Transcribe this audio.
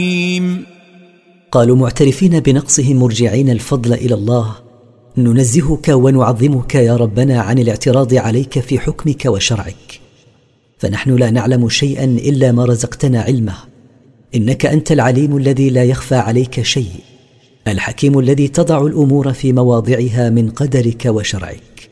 قالوا معترفين بنقصهم مرجعين الفضل إلى الله: ننزهك ونعظمك يا ربنا عن الاعتراض عليك في حكمك وشرعك، فنحن لا نعلم شيئا إلا ما رزقتنا علمه، إنك أنت العليم الذي لا يخفى عليك شيء، الحكيم الذي تضع الأمور في مواضعها من قدرك وشرعك.